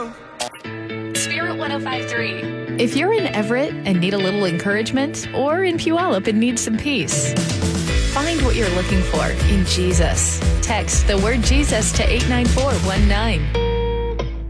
Spirit 105.3. If you're in Everett and need a little encouragement, or in Puyallup and need some peace, find what you're looking for in Jesus. Text the word Jesus to 89419.